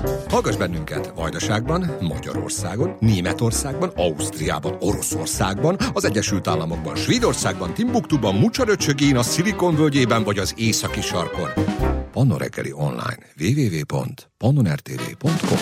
Hallgass bennünket Vajdaságban, Magyarországon, Németországban, Ausztriában, Oroszországban, az Egyesült Államokban, Svédországban, Timbuktuban, Mucsaröcsögén, a Szilikon völgyében vagy az északi sarkon. Pannon Reggeli online. www.pannonrtv.com.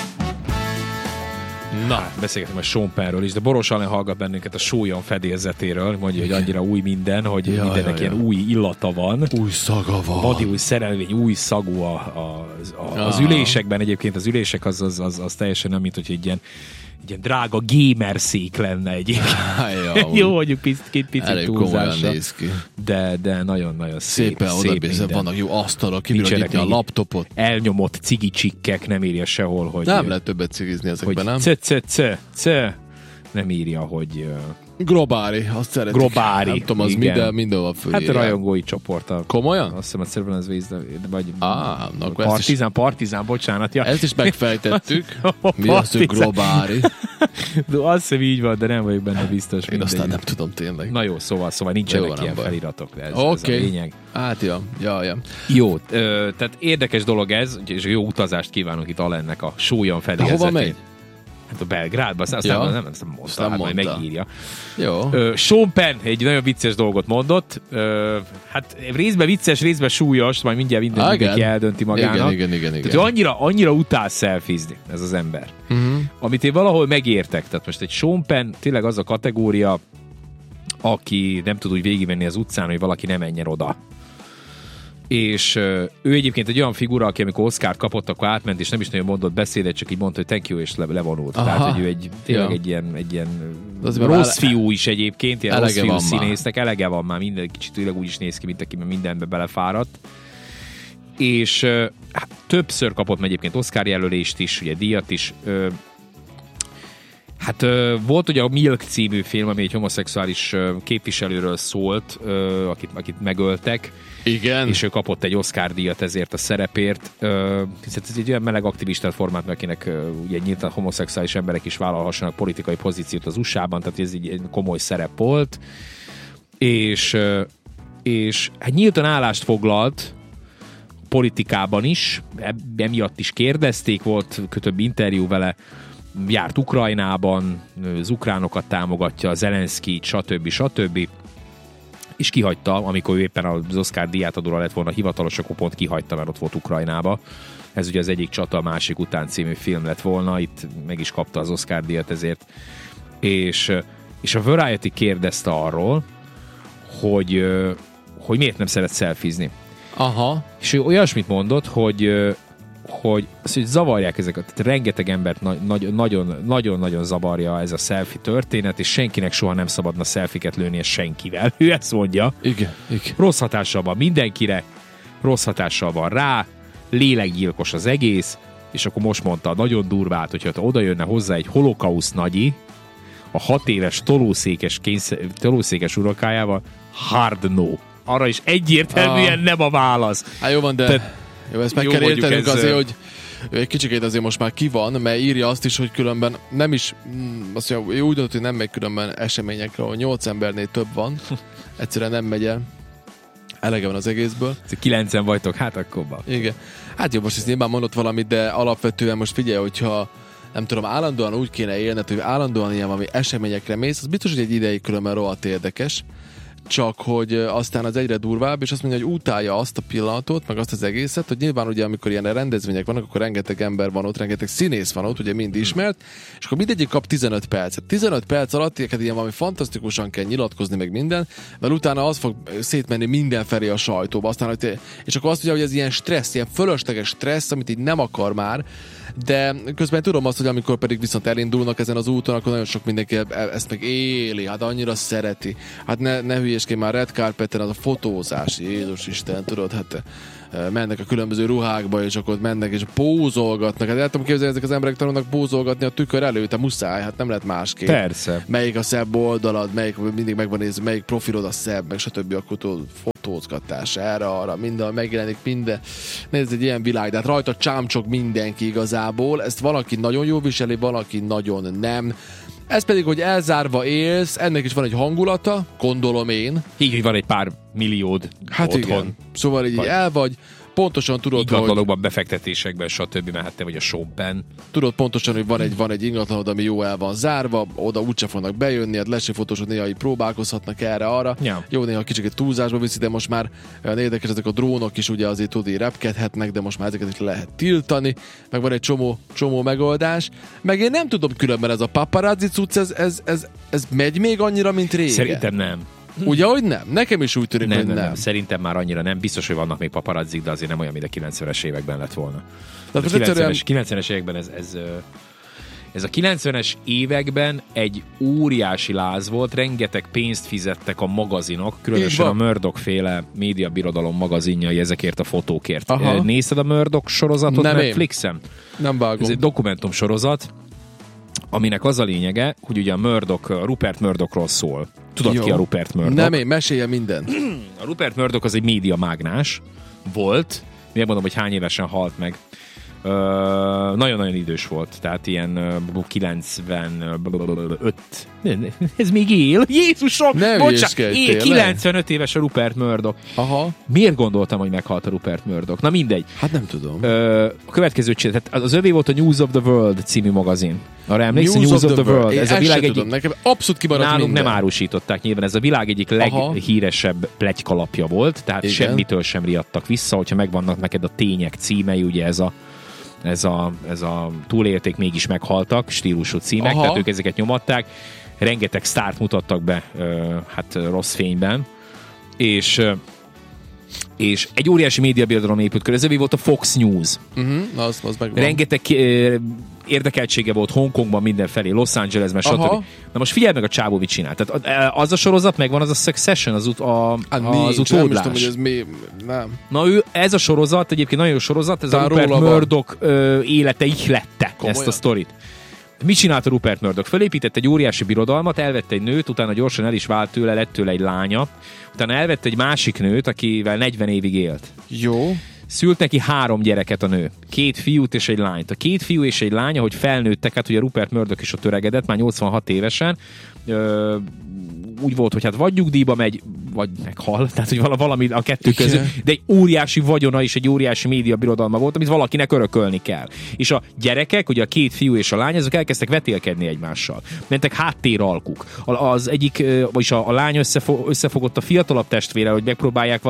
Na, beszélgetünk a Sean Pennről is, de Boros Allen hallgat bennünket a sólyom fedélzetéről, mondja, hogy annyira új minden, hogy mindennek ilyen új illata van. Új szaga van. Vadi új szerelvény, új szagú az ülésekben. Egyébként az ülések az teljesen nem, mint hogy egy ilyen drága gamerszék lenne egyébként. Jó, mondjuk picit túlzása. Néz ki. De nagyon-nagyon szép oda vannak jó asztalok, kibírod nyitni a laptopot. Elnyomott cigicsikkek, nem írja sehol, hogy... Nem lehet többet cigizni ezekben, nem? Nem írja, hogy... Globári, azt szeretik. Globári, nem tudom, az mindenhol fölírják. Hát a rajongói csoport. Komolyan? Azt hiszem, hogy Cervantes Waze, vagy Partizán, bocsánat. Ja. Ezt is megfejtettük. Mi az, hogy globári? Azt hiszem így van, de nem vagyok benne biztos. Én aztán nem tudom tényleg. Na jó, szóval nincsenek ilyen feliratok. Ez a lényeg. Hát ja. Jó, tehát érdekes dolog ez, és jó utazást kívánok itt Alennek a sólyom fedélzetén. Hova megy? Hát a Belgrádba, aztán nem mondta, hát majd megírja. Jó. Sean Penn egy nagyon vicces dolgot mondott. Hát részben vicces, részben súlyos, majd mindjárt mindenki eldönti magának. Igen. Tehát annyira utál szelfizni ez az ember. Amit én valahol megértek. Tehát most egy Sean Penn tényleg az a kategória, aki nem tud úgy végigmenni az utcán, hogy valaki ne menjen oda. És ő egyébként egy olyan figura, aki amikor Oscart kapott, akkor átment, és nem is nagyon mondott beszédet, csak így mondta, hogy thank you, és levonult. Aha. Tehát, hogy ő tényleg egy ilyen rossz fiú is egyébként, ilyen rossz fiú színésznek, elege van már, minden kicsit tényleg úgy is néz ki, mint aki mindenbe belefáradt. És többször kapott egyébként Oscar jelölést is, ugye díjat is. Volt ugye a Milk című film, ami egy homoszexuális képviselőről szólt, akit megöltek. Igen. És ő kapott egy Oscar díjat ezért a szerepért. Hiszen ez egy olyan meleg aktivistát formált, akinek ugye nyíltan homoszexuális emberek is vállalhassanak politikai pozíciót az USA-ban, tehát ez egy komoly szerep volt. És hát nyíltan állást foglalt politikában is, emiatt is kérdezték, volt több interjú vele, járt Ukrajnában, az ukránokat támogatja, Zelenszkijt, stb. És kihagyta, amikor ő éppen az Oscar díjátadóra lett volna hivatalos, akkor pont kihagyta, mert ott volt Ukrajnába. Ez ugye az egyik csata a másik után című film lett volna, itt meg is kapta az Oscar díjat ezért. És a Variety kérdezte arról, hogy miért nem szeret szelfizni. Aha. És ő olyasmit mondott, hogy zavarják ezeket. Tehát rengeteg embert nagyon-nagyon zavarja ez a selfie történet, és senkinek soha nem szabadna selfiket lőnie senkivel. Ő ezt mondja. Igen. Rossz hatással van mindenkire, rossz hatással van rá, lélekgyilkos az egész, és akkor most mondta nagyon durvát, hogyha oda jönne hozzá egy holokauszt nagyi, a 6 éves tolószékes unokájával, hard no. Arra is egyértelműen nem a válasz. Hát jó van, de... Jó, ezt meg kell értenünk azért, hogy egy kicsikét azért most már ki van, mert írja azt is, hogy különben nem is, azt mondja, úgy döntött, hogy nem megy különben eseményekre, ahol 8 embernél több van, egyszerűen nem megy el. Elege van az egészből. 9-en vagytok, hát akkor van. Igen. Hát jó, most ezt nyilván mondott valamit, de alapvetően most figyelj, hogyha nem tudom, állandóan úgy kéne élned, hogy állandóan ilyen valami eseményekre mész, az biztos, hogy egy ideig különben rohadt érdekes. Csak hogy aztán az egyre durvább, és azt mondja, hogy utálja azt a pillanatot, meg azt az egészet, hogy nyilván ugye amikor ilyen rendezvények vannak, akkor rengeteg ember van ott, rengeteg színész van ott, ugye mind ismert, és akkor mindegyik kap 15 percet. 15 perc alatt ilyen valami fantasztikusan kell nyilatkozni meg minden, mert utána az fog szétmenni mindenfelé a sajtóba. Aztán, és akkor azt mondja, hogy ez ilyen stressz, ilyen fölösleges stressz, amit így nem akar már, de közben tudom azt, hogy amikor pedig viszont elindulnak ezen az úton, akkor nagyon sok mindenki ezt meg éli, hát annyira szereti. Hát ne hülyéskedj már, Red Carpeten az a fotózás, Jézus Isten, tudod, hát mennek a különböző ruhákba, és akkor mennek és pózolgatnak. Hát el tudom képzelni, ezek az emberek tanulnak pózolgatni a tükör előtt, muszáj, hát nem lehet másképp. Persze. Melyik a szebb oldalad, melyik mindig megvan nézni, melyik profilod a szebb, meg stb. Akkor fotózgatás, erre-arra, minden megjelenik, minden. Nézd, egy ilyen világ, de hát rajta csámcsog mindenki igazából. Ezt valaki nagyon jól viseli, valaki nagyon nem. Ez pedig, hogy elzárva élsz, ennek is van egy hangulata, gondolom én. Így, hogy van egy pár milliód hát otthon. Igen. Szóval így el vagy, pontosan tudod, ingatlanokban, befektetésekben, stb. Mehettem, vagy a Sean Penn. Tudod pontosan, hogy van egy ingatlanod, ami jó el van zárva, oda úgyse fognak bejönni, hát lesefotósok néha így próbálkozhatnak erre-arra. Ja. Jó, néha kicsit túlzásba viszi, de most már olyan érdekes, ezek a drónok is ugye azért tudni repkedhetnek, de most már ezeket is lehet tiltani, meg van egy csomó megoldás. Meg én nem tudom különben ez a paparazzi cucc, ez megy még annyira, mint régen. Szerintem nem. Ugye, hogy nem? Nekem is úgy tűnik, hogy nem. Szerintem már annyira nem. Biztos, hogy vannak még paparazzik, de azért nem olyan, mint a 90-es években lett volna. Tehát A 90-es években ez a 90-es években egy óriási láz volt, rengeteg pénzt fizettek a magazinok, különösen a Murdoch-féle médiabirodalom magazinjai ezekért a fotókért. Aha. Nézted a Murdoch sorozatot nem Netflixen? Nem vágom. Ez egy dokumentum sorozat, aminek az a lényege, hogy ugye a Rupert Murdochról szól. Tudod ki a Rupert Murdoch? Nem, én mesélje mindent. A Rupert Murdoch az egy médiamágnás volt. Miért mondom, hogy hány évesen halt meg? Nagyon-nagyon idős volt, tehát ilyen 95. Ez még él? Jézusom! Bocsánat! 95 éves a Rupert Murdoch. Aha. Miért gondoltam, hogy meghalt a Rupert Murdoch? Na mindegy. Hát nem tudom. A következő tehát az övé volt a News of the World című magazin. Arra emlékszel? News of the World. Ez a világ egyik... Nekem abszolút kimaradt nálunk minden. Nem árusították nyilván. Ez a világ egyik leghíresebb pletykalapja volt, tehát igen. Semmitől sem riadtak vissza, hogyha megvannak neked a tények címei, ugye ez a túlélték, mégis meghaltak stílusú címek, tehát ők ezeket nyomatták. Rengeteg sztárt mutattak be hát rossz fényben, és egy óriási médiabirodalom épült körül. Ez volt a Fox News. Az megvan. Rengeteg érdekeltsége volt Hongkongban, mindenfelé, Los Angelesben, stb. Na most figyeld meg a csávó, mit csinál. Tehát az a sorozat megvan, az a Succession, az utódlás. Nem tudom, hogy ez mi... Nem. Na ez a sorozat, egyébként nagyon jó sorozat, ez a Rupert Murdoch élete ihlette ezt a sztorit. Mit csinált a Rupert Murdoch? Fölépített egy óriási birodalmat, elvette egy nőt, utána gyorsan el is vált tőle, lett tőle egy lánya, utána elvette egy másik nőt, akivel 40 évig élt. Jó. Szült neki 3 gyereket a nő. 2 fiút és egy lányt. A 2 fiú és egy lány, ahogy felnőttek, hát ugye Rupert Murdoch is ott öregedett, már 86 évesen, úgy volt, hogy hát vagy nyugdíjba megy, vagy meghal, tehát hogy valami a kettő közül, de egy óriási vagyona és egy óriási médiabirodalma volt, amit valakinek örökölni kell. És a gyerekek, ugye a 2 fiú és a lány, azok elkezdtek vetélkedni egymással. Mentek háttéralkuk. Az egyik, vagyis a lány összefogott a fiatalabb testvére, hogy megpróbálják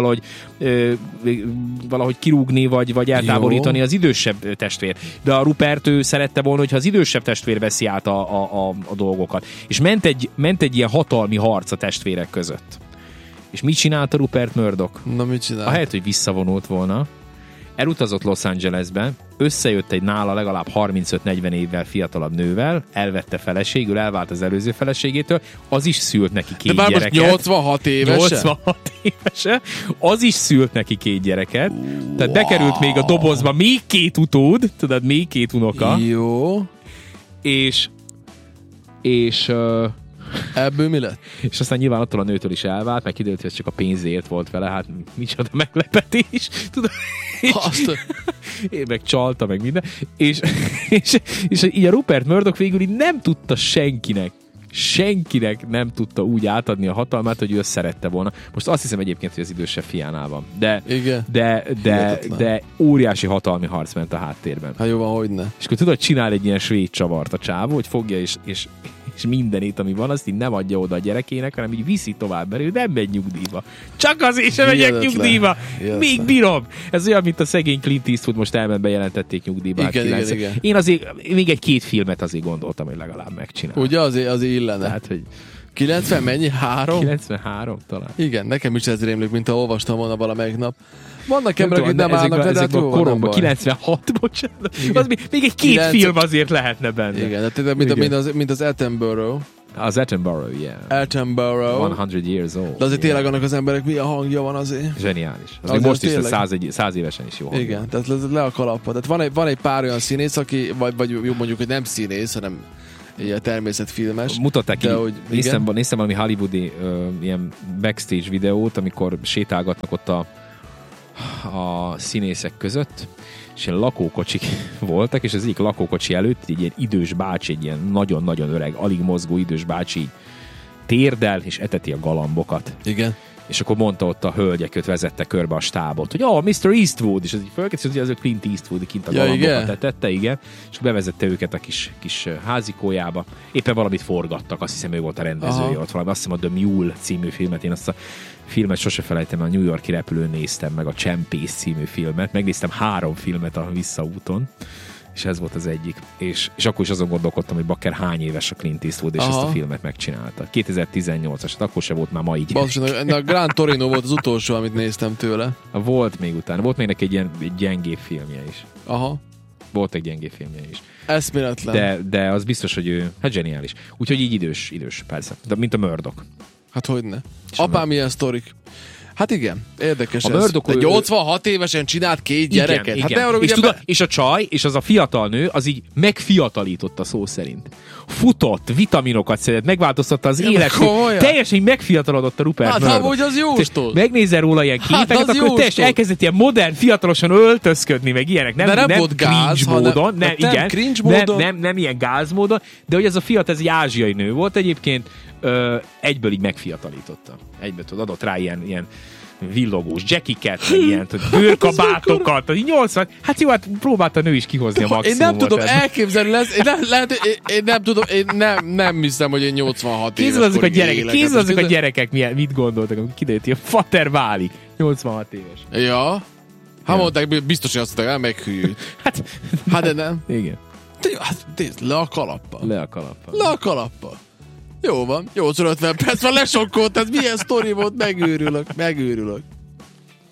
valahogy kirúgni, vagy eltávolítani az idősebb testvér. De a Rupert ő szerette volna, hogyha az idősebb testvér veszi át a dolgokat. És ment egy ilyen hatalmi harc a testvérek között. És mit csinált a Rupert Murdoch? Na, mit csinált? Ahelyett, hogy visszavonult volna, elutazott Los Angelesbe, összejött egy nála legalább 35-40 évvel fiatalabb nővel, elvette feleségül, elvált az előző feleségétől, az is szült neki 2 gyereket. De már most 86 évesen? 86 évesen. Az is szült neki 2 gyereket. Tehát bekerült még a dobozba még 2 utód, tudod, még 2 unoka. Jó. És ebből mi lett? És aztán nyilván attól a nőtől is elvált, meg kiderült, hogy ez csak a pénzért volt vele, hát micsoda meglepetés, tudod? Én meg csalta, meg minden. És így a Rupert Murdoch végül így nem tudta senkinek nem tudta úgy átadni a hatalmát, hogy ő azt szerette volna. Most azt hiszem egyébként, hogy az idősebb fiánál van. De óriási hatalmi harc ment a háttérben. Hát jó van, hogyne. És akkor tudod, csinál egy ilyen svéd csavart a csávó, hogy fogja és mindenét, ami van, azt így nem adja oda a gyerekének, hanem így viszi tovább, mert ő nem megy nyugdíjba. Csak azért sem megyek nyugdíjba. Még bírom. Ez olyan, mint a szegény Clint Eastwood, most elment, bejelentették nyugdíjba. Igen. Én azért még egy 2 filmet azért gondoltam, hogy legalább megcsinálom. Ugye azért illene. Tehát, hogy 90 mennyi? 3? 93 talán. Igen, nekem is ez rémlik, mint ha olvastam volna valamelyik nap. Vannak emberek, akik nem állnak, de hát jó, koromban, 96, bocsánat. Az még egy 2 film azért lehetne benne. Igen, de mint az Attenborough. Az Attenborough, yeah. Attenborough. 100 years old. De azért tényleg annak az emberek milyen hangja van azért. Zseniális. Az most is 100 évesen is jó hangja. Igen, tehát le a kalappa. Tehát van egy pár olyan színész, aki, vagy jó mondjuk, hogy nem színész, hanem egy természetfilmes. Mutatták ki, néztem valami hollywoodi ilyen backstage videót, amikor sétálgatnak ott a színészek között, és ilyen lakókocsik voltak, és az egyik lakókocsi előtt egy ilyen idős bácsi, egy ilyen nagyon-nagyon öreg, alig mozgó idős bácsi térdel, és eteti a galambokat. Igen. és akkor mondta ott a hölgyek, őt vezette körbe a stábot, hogy Mr. Eastwood, és ez így fölkészült, hogy az a Clint Eastwood kint a galambokat tetette, igen, és bevezette őket a kis házikójába. Éppen valamit forgattak, azt hiszem ő volt a rendezője ott valami, azt hiszem a The Mule című filmet, én azt a filmet sose felejtem, a New York-i repülőn néztem meg, a Csempész című filmet, megnéztem 3 filmet a visszaúton, és ez volt az egyik. És akkor is azon gondolkodtam, hogy bakker hány éves a Clint Eastwood, és ezt a filmet megcsinálta. 2018-as, akkor se volt már ma így. A Gran Torino volt az utolsó, amit néztem tőle. Volt még utána. Volt még neki egy ilyen gyengébb filmje is. Aha. Volt egy gyengébb filmje is. Eszméletlen. De az biztos, hogy ő, hát zseniális. Úgyhogy így idős, persze. De mint a Murdoch. Hát hogyne. Apám ilyen sztorik. Hát igen, érdekes a ez. De 86 évesen csinált 2 gyereket. Igen. Hát és, és a csaj, és az a fiatal nő, az így megfiatalította szó szerint. Futott, vitaminokat szedett, megváltoztatta az életét. Teljesen megfiatalodott a Rupert Murdoch. Hát amúgy az jóstól. Megnézel róla ilyen képeket, akkor teljesen elkezdett ilyen modern, fiatalosan öltözködni, meg ilyenek. Nem volt gáz, módon, nem ilyen gáz módon, de hogy ez a fiatal, ez egy ázsiai nő volt egyébként, egyből így megfiatalította. Egyből adott rá ilyen villogós jackiket, ilyen bőrkabátokat, 80, hát jó, hát próbálta a nő is kihozni a maximumot. Én nem tudom elképzelni lesz, én nem tudom, én nem hiszem, hogy én 86 éves korig élek. Kézzel azok a gyerekek mit gondoltak, amikor kiderült, hogy a fater válik 86 éves. Ja. Hát mondták, biztos, hogy azt mondták, meghűlt. Hát de nem. Igen. Hát le a kalappal. Le a kalappal. Jó van, 8-50 perc van, lesokkolt, ez milyen sztori volt, megőrülök.